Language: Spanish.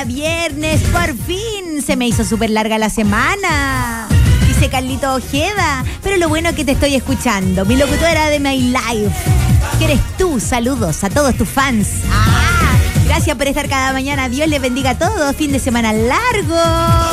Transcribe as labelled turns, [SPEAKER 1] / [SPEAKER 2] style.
[SPEAKER 1] viernes, por fin. Se me hizo súper larga la semana. Dice Carlito Ojeda, pero lo bueno es que te estoy escuchando. Mi locutora de My Life, que eres tú. Saludos a todos tus fans. Gracias por estar cada mañana. Dios les bendiga a todos. Fin de semana largo.